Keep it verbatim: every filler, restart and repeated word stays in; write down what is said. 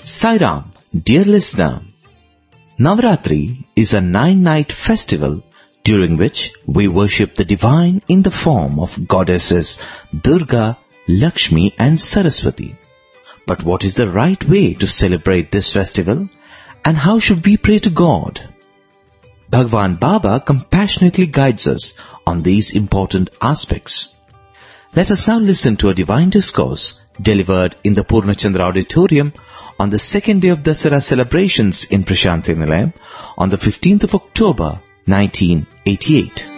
Sai Ram, dear listener, Navratri is a nine-night festival during which we worship the divine in the form of goddesses Durga, Lakshmi and Saraswati. But what is the right way to celebrate this festival and how should we pray to God? Bhagwan Baba compassionately guides us on these important aspects. Let us now listen to a divine discourse delivered in the Purnachandra Auditorium on the second day of Dasara celebrations in Prashanti Nilayam on the fifteenth of October, nineteen eighty-eight.